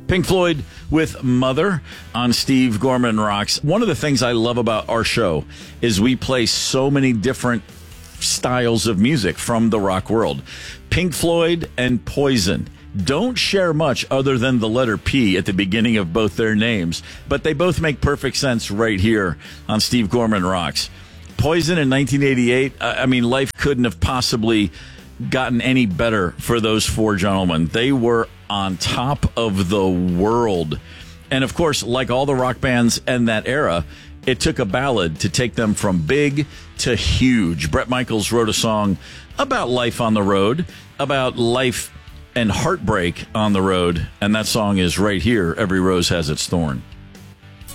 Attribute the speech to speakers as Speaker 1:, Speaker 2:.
Speaker 1: Pink Floyd with Mother on Steve Gorman Rocks. One of the things I love about our show is we play so many different styles of music from the rock world. Pink Floyd and Poison don't share much other than the letter P at the beginning of both their names, but they both make perfect sense right here on Steve Gorman Rocks. Poison in 1988, life couldn't have possibly gotten any better for those four gentlemen. They were on top of the world. And of course, like all the rock bands in that era, it took a ballad to take them from big to huge. Bret Michaels wrote a song about life on the road, about life and heartbreak on the road, and that song is right here, Every Rose Has Its Thorn.